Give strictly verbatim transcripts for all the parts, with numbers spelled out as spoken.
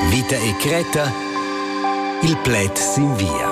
Vita e Creta, il plet s'invia.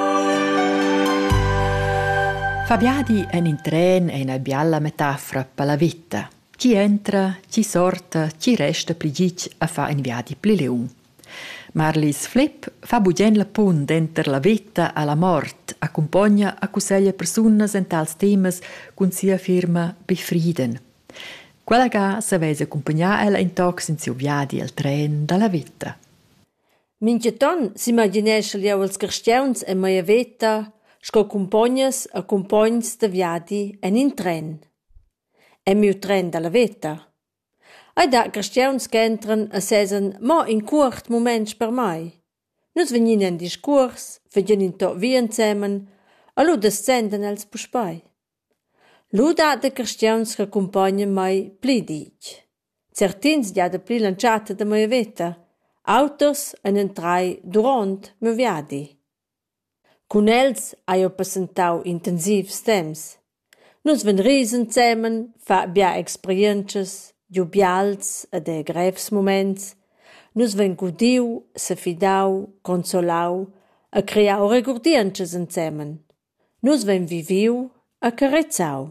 Fabiadi è in tren e una bella metafora per la vita. Chi entra, chi sorta, chi resta pligic a fa in viadi pli leun. Marlis Flip fa bugen la punt enter la vita a la mort, accompagna a cuseglia persunas en tals temas cun sia firma befrieden. Quella ga sa vese accompagnar ella in tox in siu viadi al tren dalla vita. Mincheton s'imaginescha liau als carstiauns e maia veta sco compagnas a compagns de viadi en in tren. E miu tren dalla veta. Ai da carstiauns che entran a sesen mo in curt moments per mai. Nus vegnin en discurs, vegin in to vi insemen, a lu descenden els puspai. Lu da de carstiauns che accompagnan mai pli dic. Certins dia de pli lanciata de maia veta, autos en entrai durant meu viadi. Cun els hai ho passentau intensivs temps. Nus ven risen zemen, fa bia experiences, jubials ed e grevs moments. Nus ven gudiu, se fidau, consolau, a creau regurdiences ensemen. Nus ven viviu, a carezzau.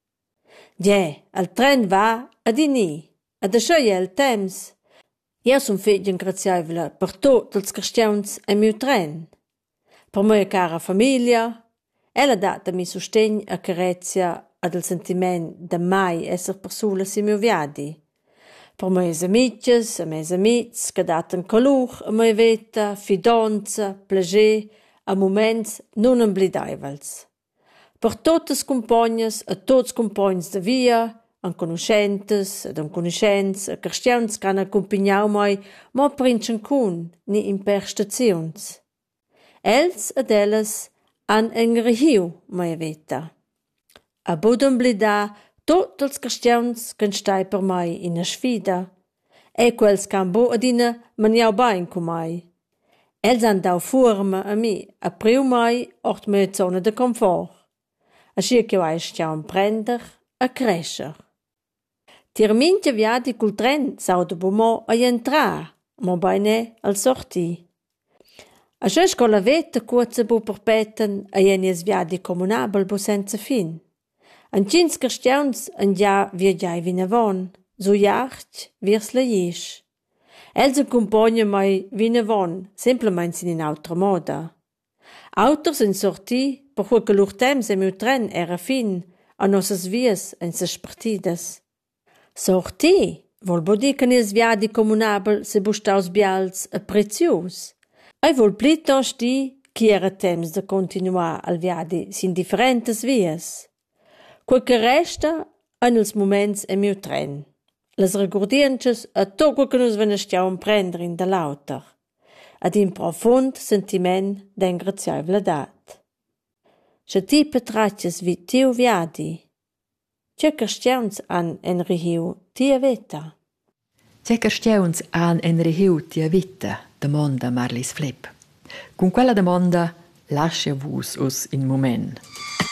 Die, al tren va ad ini, ad ascioi el temps. Io sun fegin graziaivla per tot els carstiauns e miu tren. Per moia cara famiglia, ella data mi sustegn a carezia ad il sentiment de mai esser persula si miu viadi. Per moies amiches, a mes amics, che datan calur a moia veta, fidanza, plager, a moments non emblidaivels. Per totes compagnas, a tots compagns de via, an conoscentes ed an conoscents, a carstiauns can accompagnau mai mo princhen cun, ni in per stazions. Els ed elles han engrehiu moia veta. A bodem blida tot els carstiauns can stai per mai in a sfida, e quels can bo adina maniau bain cu mai. Els han dau forma a mi, a priu mai ort mea zona de confort. Aschi che hai stiaun prender a crescer. Tir mintga viadi cul tren sau de bumo a entrar, mo baine al sorti. Aschi sco la veta cuoza bu perpeten a jenies viadi comunabel bu senza fin. An cins carstiauns an gia viagiai vinavon, so jacht virs la jisch. Els accompagna mai vinavon, semplemain sin in autra moda. Auters in sorti, per quel che lur temps e miu tren era fin, a nossas vias en ses partidas. Sorti, vol bo dir che nies viadi comunabel se bustaus bials a prezius. Ai vol plitos di chi era temps de continuar al viadi sin differentes vias. Quel che resta en els moments e miu tren. Les regurdiences a tot quel che nus venestiaun prender in da lauter. Ad in profund sentiment d'engraziaivladat. Se ti petraches vi tiu viadi, ce carstiauns han enrihiu tia veta? Ce carstiauns han enrihiu tia vita? Domanda Marlis Flip. Con quella domanda lascia vus us in moment.